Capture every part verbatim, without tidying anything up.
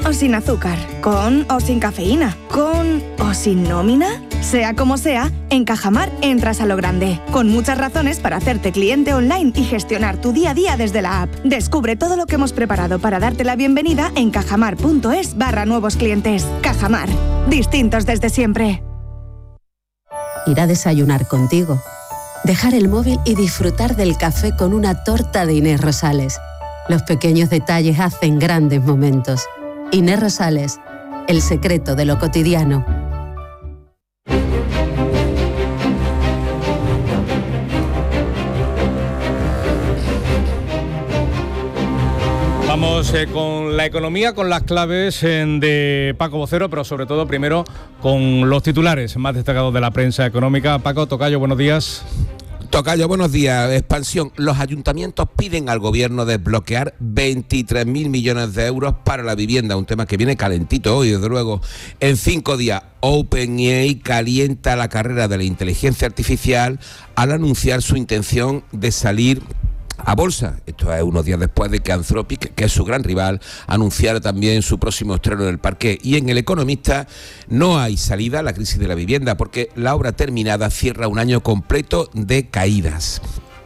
o sin azúcar, con o sin cafeína, con o sin nómina. Sea como sea, en Cajamar entras a lo grande, con muchas razones para hacerte cliente online y gestionar tu día a día desde la app. Descubre todo lo que hemos preparado para darte la bienvenida en cajamar.es barra nuevos clientes. Cajamar, distintos desde siempre. Ir a desayunar contigo, dejar el móvil y disfrutar del café con una torta de Inés Rosales. Los pequeños detalles hacen grandes momentos. Inés Rosales, el secreto de lo cotidiano. Vamos eh, con la economía, con las claves eh, de Paco Vocero, pero sobre todo primero con los titulares más destacados de la prensa económica. Paco Tocayo, buenos días. Tocayo, buenos días. Expansión. Los ayuntamientos piden al gobierno desbloquear veintitrés mil millones de euros para la vivienda, un tema que viene calentito hoy, desde luego. En cinco días, OpenAI calienta la carrera de la inteligencia artificial al anunciar su intención de salir a bolsa. Esto es unos días después de que Anthropic, que es su gran rival, anunciara también su próximo estreno en el parqué. Y en El Economista no hay salida a la crisis de la vivienda, porque la obra terminada cierra un año completo de caídas.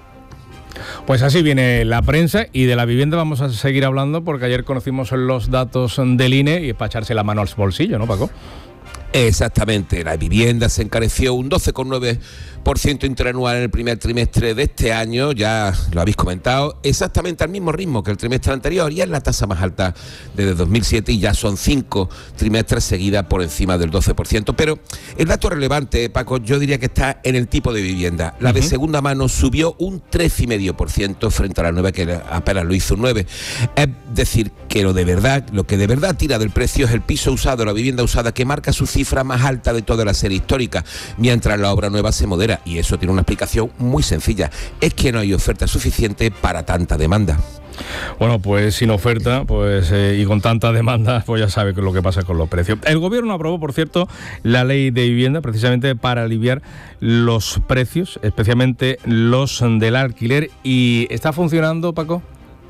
Pues así viene la prensa, y de la vivienda vamos a seguir hablando, porque ayer conocimos los datos del I N E y es para echarse la mano al bolsillo, ¿no, Paco? Exactamente, la vivienda se encareció un doce coma nueve por ciento interanual en el primer trimestre de este año, ya lo habéis comentado, exactamente al mismo ritmo que el trimestre anterior, y es la tasa más alta desde dos mil siete, y ya son cinco trimestres seguidas por encima del doce por ciento. Pero el dato relevante, Paco, yo diría que está en el tipo de vivienda. La uh-huh. de segunda mano subió un trece coma cinco por ciento frente a la nueva, que apenas lo hizo un nueve por ciento. Es decir, que lo de verdad, lo que de verdad tira del precio es el piso usado, la vivienda usada, que marca su cifra más alta de toda la serie histórica, mientras la obra nueva se modera. Y eso tiene una explicación muy sencilla: es que no hay oferta suficiente para tanta demanda. Bueno, pues sin oferta pues eh, y con tanta demanda, pues ya sabe lo que pasa con los precios. El gobierno aprobó, por cierto, la ley de vivienda precisamente para aliviar los precios, especialmente los del alquiler. ¿Y está funcionando, Paco?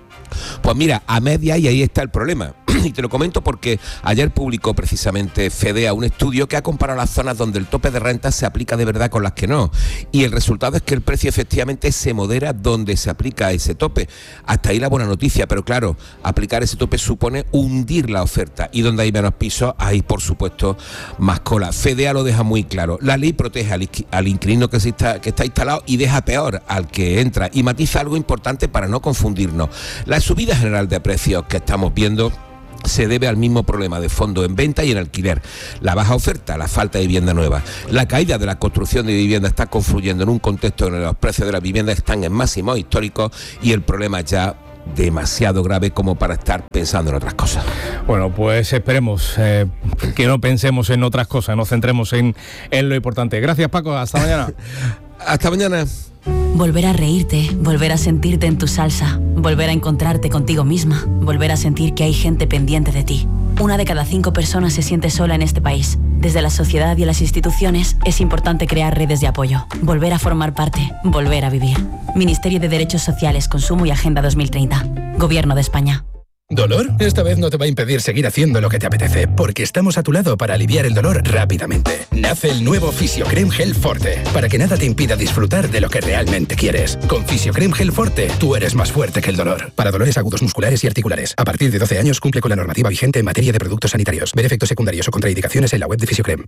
Pues mira, a media, y ahí está el problema. Y te lo comento porque ayer publicó precisamente FEDEA un estudio que ha comparado las zonas donde el tope de renta se aplica de verdad con las que no. Y el resultado es que el precio efectivamente se modera donde se aplica ese tope. Hasta ahí la buena noticia, pero claro, aplicar ese tope supone hundir la oferta. Y donde hay menos pisos, hay por supuesto más cola. FEDEA lo deja muy claro. La ley protege al, al inquilino que, se está, que está instalado y deja peor al que entra. Y matiza algo importante para no confundirnos. La subida general de precios que estamos viendo se debe al mismo problema de fondo en venta y en alquiler: la baja oferta, la falta de vivienda nueva. La caída de la construcción de vivienda está confluyendo en un contexto en el que los precios de la vivienda están en máximos históricos, y el problema ya demasiado grave como para estar pensando en otras cosas. Bueno, pues esperemos eh, que no pensemos en otras cosas, nos centremos en, en lo importante. Gracias, Paco, hasta mañana. Hasta mañana. Volver a reírte, volver a sentirte en tu salsa, volver a encontrarte contigo misma, volver a sentir que hay gente pendiente de ti. Una de cada cinco personas se siente sola en este país. Desde la sociedad y las instituciones es importante crear redes de apoyo, volver a formar parte, volver a vivir. Ministerio de Derechos Sociales, Consumo y Agenda dos mil treinta. Gobierno de España. ¿Dolor? Esta vez no te va a impedir seguir haciendo lo que te apetece, porque estamos a tu lado para aliviar el dolor rápidamente. Nace el nuevo Fisiocrem Gel Forte, para que nada te impida disfrutar de lo que realmente quieres. Con Fisiocrem Gel Forte, tú eres más fuerte que el dolor. Para dolores agudos musculares y articulares. A partir de doce años cumple con la normativa vigente en materia de productos sanitarios. Ver efectos secundarios o contraindicaciones en la web de Fisiocrem.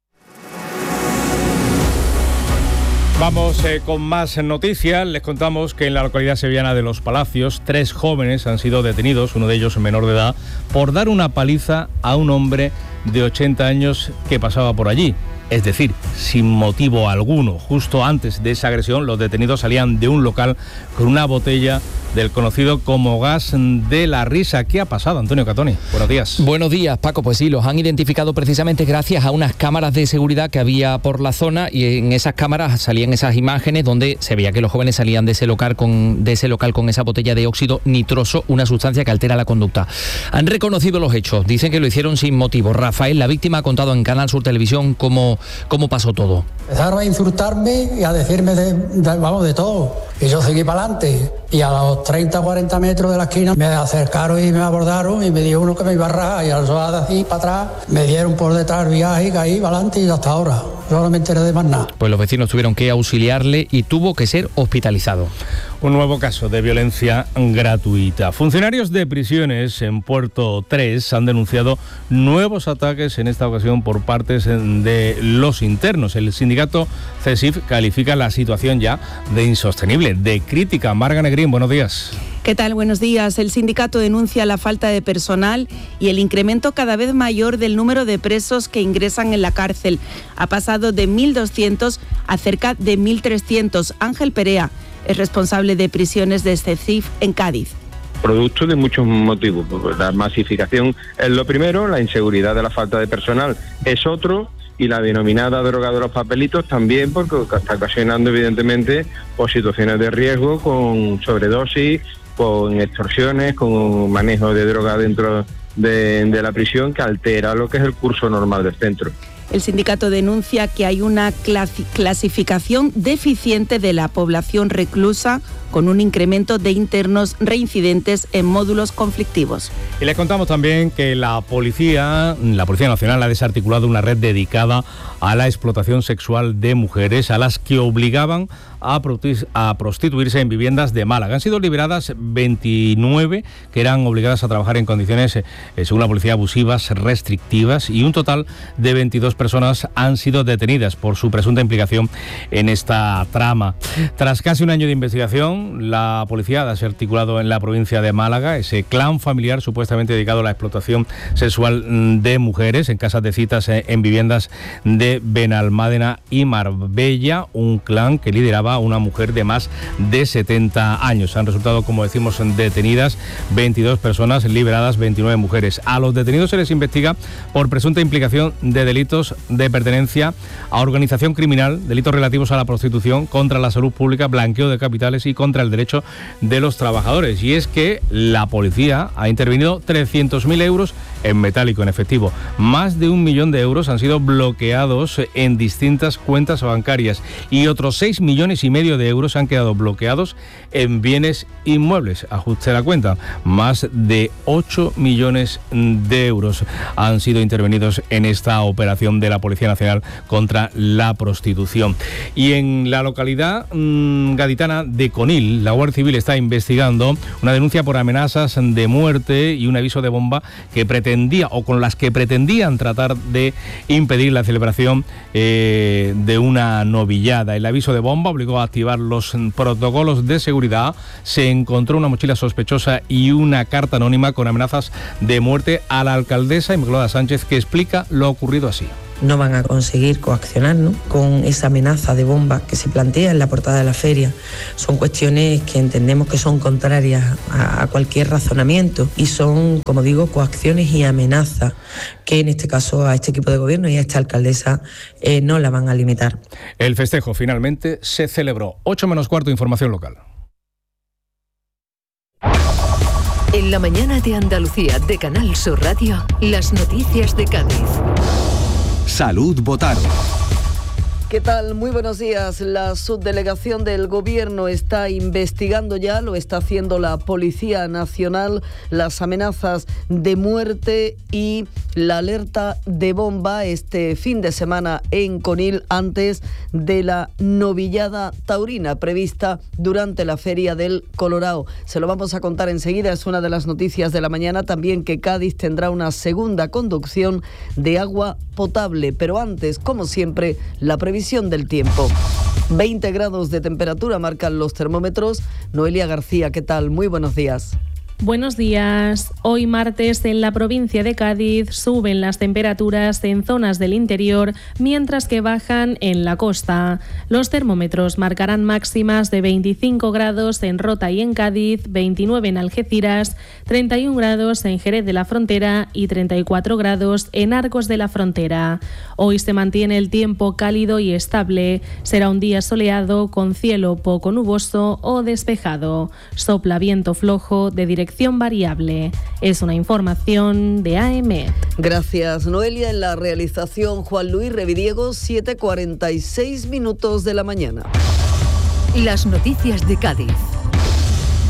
Vamos eh, con más noticias. Les contamos que en la localidad sevillana de Los Palacios, tres jóvenes han sido detenidos, uno de ellos menor de edad, por dar una paliza a un hombre de ochenta años que pasaba por allí. Es decir, sin motivo alguno. Justo antes de esa agresión, los detenidos salían de un local con una botella del conocido como gas de la risa. ¿Qué ha pasado, Antonio Catoni? Buenos días. Buenos días, Paco. Pues sí, los han identificado precisamente gracias a unas cámaras de seguridad que había por la zona, y en esas cámaras salían esas imágenes donde se veía que los jóvenes salían de ese local con, de ese local con esa botella de óxido nitroso, una sustancia que altera la conducta. Han reconocido los hechos, dicen que lo hicieron sin motivo. Rafael, la víctima, ha contado en Canal Sur Televisión cómo, cómo pasó todo. Empezaron a insultarme y a decirme de, de, vamos, de todo. Y yo seguí para adelante. Y a los treinta o cuarenta metros de la esquina me acercaron y me abordaron y me dio uno que me iba a rajar y al soldado así para atrás me dieron por detrás el viaje y caí para adelante y hasta ahora. Yo no me enteré de más nada. Pues los vecinos tuvieron que auxiliarle y tuvo que ser hospitalizado. Un nuevo caso de violencia gratuita. Funcionarios de prisiones en Puerto tres han denunciado nuevos ataques, en esta ocasión por partes de los internos. El sindicato CESIF califica la situación ya de insostenible, de crítica. Marga Negrín, buenos días. ¿Qué tal? Buenos días. El sindicato denuncia la falta de personal y el incremento cada vez mayor del número de presos que ingresan en la cárcel. Ha pasado de mil doscientos a cerca de mil trescientos. Ángel Perea es responsable de prisiones de CESIF en Cádiz. Producto de muchos motivos. La masificación es lo primero, la inseguridad de la falta de personal es otro, y la denominada droga de los papelitos también, porque está ocasionando evidentemente pues, situaciones de riesgo con sobredosis, con extorsiones, con manejo de droga dentro de, de la prisión que altera lo que es el curso normal del centro. El sindicato denuncia que hay una clasificación deficiente de la población reclusa con un incremento de internos reincidentes en módulos conflictivos. Y les contamos también que la policía, la Policía Nacional ha desarticulado una red dedicada a la explotación sexual de mujeres a las que obligaban a prostituirse en viviendas de Málaga. Han sido liberadas veintinueve que eran obligadas a trabajar en condiciones, eh, según la policía, abusivas, restrictivas, y un total de veintidós personas han sido detenidas por su presunta implicación en esta trama. Tras casi un año de investigación, la policía ha desarticulado en la provincia de Málaga ese clan familiar supuestamente dedicado a la explotación sexual de mujeres en casas de citas, en viviendas de Benalmádena y Marbella, un clan que lideraba una mujer de más de setenta años. Han resultado, como decimos, detenidas veintidós personas, liberadas veintinueve mujeres. A los detenidos se les investiga por presunta implicación de delitos de pertenencia a organización criminal, delitos relativos a la prostitución, contra la salud pública, blanqueo de capitales y contra el derecho de los trabajadores. Y es que la policía ha intervenido trescientos mil euros en metálico, en efectivo. Más de un millón de euros han sido bloqueados en distintas cuentas bancarias y otros seis millones y medio de euros han quedado bloqueados en bienes inmuebles. Ajuste la cuenta, más de ocho millones de euros han sido intervenidos en esta operación de la Policía Nacional contra la prostitución. Y en la localidad mmm, gaditana de Conil, la Guardia Civil está investigando una denuncia por amenazas de muerte y un aviso de bomba que pretendía, o con las que pretendían tratar de impedir la celebración eh, de una novillada. El aviso de bomba obligó a activar los protocolos de seguridad. Se encontró una mochila sospechosa y una carta anónima con amenazas de muerte a la alcaldesa Inmaculada Sánchez, que explica lo ocurrido así. No van a conseguir coaccionarnos con esa amenaza de bomba que se plantea en la portada de la feria. Son cuestiones que entendemos que son contrarias a cualquier razonamiento y son, como digo, coacciones y amenazas que en este caso a este equipo de gobierno y a esta alcaldesa eh, no la van a limitar. El festejo finalmente se celebró. ocho menos cuarto, información local. En la mañana de Andalucía de Canal Sur Radio, las noticias de Cádiz. Salud Botaro. ¿Qué tal? Muy buenos días. La subdelegación del Gobierno está investigando ya, lo está haciendo la Policía Nacional, las amenazas de muerte y la alerta de bomba este fin de semana en Conil antes de la novillada taurina prevista durante la Feria del Colorao. Se lo vamos a contar enseguida, es una de las noticias de la mañana. También que Cádiz tendrá una segunda conducción de agua potable, pero antes, como siempre, la previsión del tiempo. veinte grados de temperatura marcan los termómetros. Noelia García, ¿qué tal? Muy buenos días. Buenos días. Hoy martes en la provincia de Cádiz suben las temperaturas en zonas del interior, mientras que bajan en la costa. Los termómetros marcarán máximas de veinticinco grados en Rota y en Cádiz, veintinueve en Algeciras, treinta y un grados en Jerez de la Frontera y treinta y cuatro grados en Arcos de la Frontera. Hoy se mantiene el tiempo cálido y estable. Será un día soleado con cielo poco nuboso o despejado. Sopla viento flojo de dirección variable. Es una información de A M. Gracias, Noelia. En la realización, Juan Luis Revidiego, siete cuarenta y seis minutos de la mañana. Las noticias de Cádiz.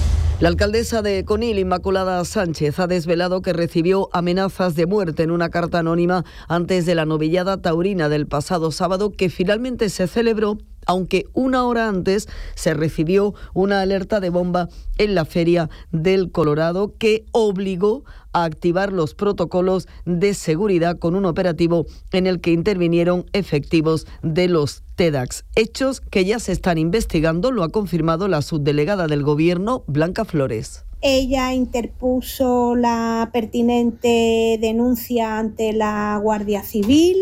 La alcaldesa de Conil, Inmaculada Sánchez, ha desvelado que recibió amenazas de muerte en una carta anónima antes de la novillada taurina del pasado sábado, que finalmente se celebró, aunque una hora antes se recibió una alerta de bomba en la Feria del Colorado que obligó a activar los protocolos de seguridad con un operativo en el que intervinieron efectivos de los TEDx. Hechos que ya se están investigando, lo ha confirmado la subdelegada del Gobierno, Blanca Flores. Ella interpuso la pertinente denuncia ante la Guardia Civil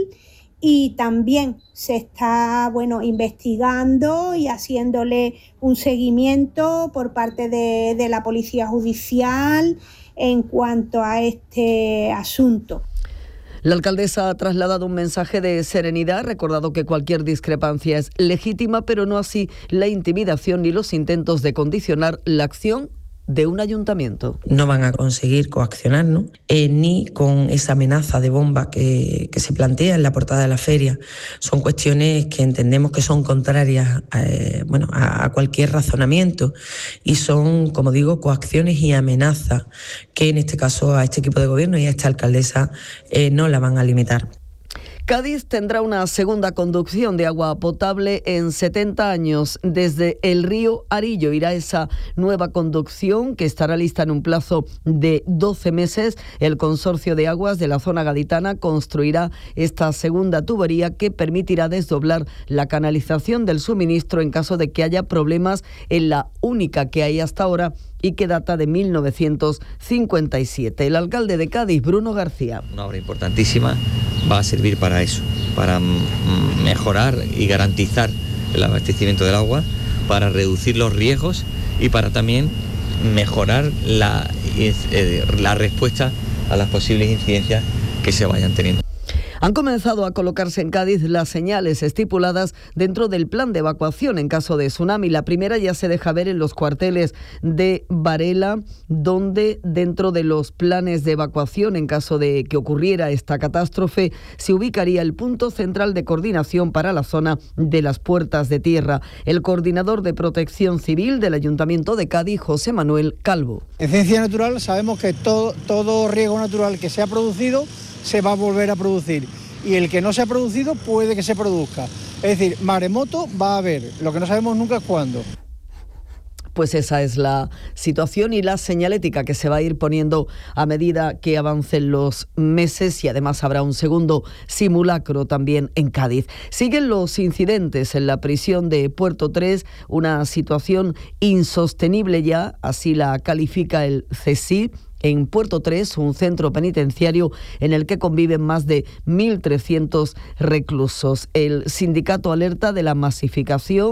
y también se está, bueno, investigando y haciéndole un seguimiento por parte de, de la Policía Judicial en cuanto a este asunto. La alcaldesa ha trasladado un mensaje de serenidad, ha recordado que cualquier discrepancia es legítima, pero no así la intimidación ni los intentos de condicionar la acción de un ayuntamiento. No van a conseguir coaccionarnos, eh, ni con esa amenaza de bomba que, que se plantea en la portada de la feria. Son cuestiones que entendemos que son contrarias eh, bueno, a, a cualquier razonamiento y son, como digo, coacciones y amenazas que en este caso a este equipo de gobierno y a esta alcaldesa eh, no la van a limitar. Cádiz tendrá una segunda conducción de agua potable en setenta años. Desde el río Arillo irá esa nueva conducción que estará lista en un plazo de doce meses. El Consorcio de Aguas de la zona gaditana construirá esta segunda tubería que permitirá desdoblar la canalización del suministro en caso de que haya problemas en la única que hay hasta ahora y que data de mil novecientos cincuenta y siete. El alcalde de Cádiz, Bruno García. Una obra importantísima, va a servir para eso, para mejorar y garantizar el abastecimiento del agua, para reducir los riesgos y para también mejorar la, eh, la respuesta a las posibles incidencias que se vayan teniendo. Han comenzado a colocarse en Cádiz las señales estipuladas dentro del plan de evacuación en caso de tsunami. La primera ya se deja ver en los cuarteles de Varela, donde dentro de los planes de evacuación en caso de que ocurriera esta catástrofe se ubicaría el punto central de coordinación para la zona de las Puertas de Tierra. El coordinador de Protección Civil del Ayuntamiento de Cádiz, José Manuel Calvo. En ciencia natural sabemos que todo, todo riesgo natural que se ha producido se va a volver a producir y el que no se ha producido puede que se produzca. Es decir, maremoto va a haber, lo que no sabemos nunca es cuándo. Pues esa es la situación y la señalética que se va a ir poniendo a medida que avancen los meses y además habrá un segundo simulacro también en Cádiz. Siguen los incidentes en la prisión de Puerto tres, una situación insostenible ya, así la califica el C S I. En Puerto tres, un centro penitenciario en el que conviven más de mil trescientos reclusos. El sindicato alerta de la masificación